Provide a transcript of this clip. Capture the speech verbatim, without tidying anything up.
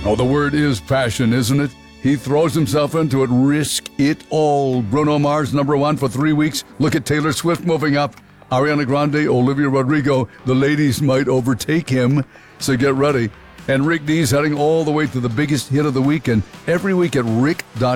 Oh, the word is passion, isn't it? He throws himself into it, risk it all. Bruno Mars, number one for three weeks. Look at Taylor Swift moving up. Ariana Grande, Olivia Rodrigo. The ladies might overtake him, so get ready. And Rick D's heading all the way to the biggest hit of the weekend. Every week at rick dot